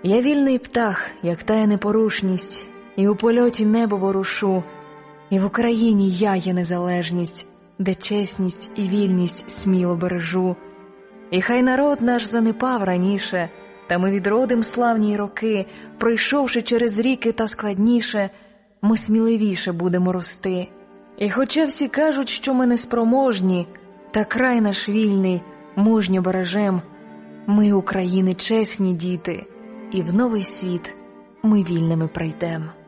Я вільний птах, як тая непорушність, і у польоті небо ворушу, і в Україні я є незалежність, де чесність і вільність сміло бережу. І хай народ наш занепав раніше, та ми відродим славні роки, пройшовши через ріки та складніше, ми сміливіше будемо рости. І хоча всі кажуть, що ми неспроможні, та край наш вільний мужньо бережем, ми, України, чесні діти, і в новий світ ми вільними прийдем.